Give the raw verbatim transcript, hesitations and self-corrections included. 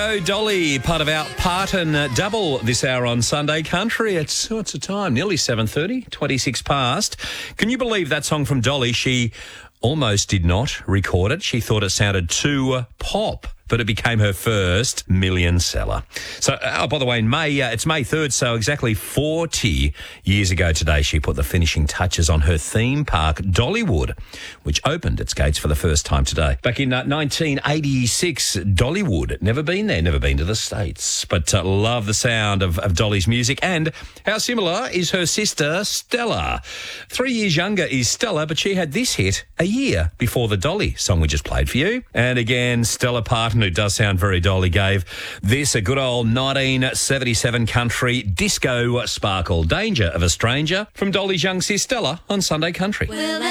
Oh, Dolly, part of our Parton uh, double this hour on Sunday Country. It's, what's the time? Nearly seven thirty, twenty-six past. Can you believe that song from Dolly? She almost did not record it. She thought it sounded too uh, pop, but it became her first million seller. So, oh, by the way, in May, uh, it's May third, so exactly forty years ago today, she put the finishing touches on her theme park, Dollywood, which opened its gates for the first time today. Back in uh, nineteen eighty-six, Dollywood. Never been there, never been to the States, but uh, love the sound of, of Dolly's music. And how similar is her sister, Stella? Three years younger is Stella, but she had this hit a year before the Dolly song we just played for you. And again, Stella Parton, who does sound very Dolly, gave this a good old nineteen seventy-seven country disco sparkle. Danger of a Stranger from Dolly's young sis Stella on Sunday Country. Well,